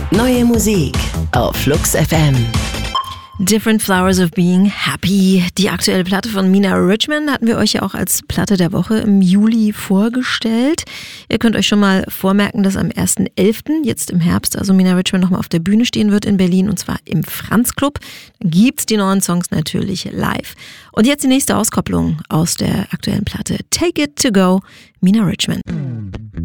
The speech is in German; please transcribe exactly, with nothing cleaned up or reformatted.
Neue Musik auf Flux F M. Different Flowers of Being Happy. Die aktuelle Platte von Mina Richman hatten wir euch ja auch als Platte der Woche im Juli vorgestellt. Ihr könnt euch schon mal vormerken, dass am ersten elften jetzt im Herbst, also Mina Richman nochmal auf der Bühne stehen wird in Berlin, und zwar im Franz Club. Dann gibt's die neuen Songs natürlich live. Und jetzt die nächste Auskopplung aus der aktuellen Platte. Take It To Go, Mina Richman.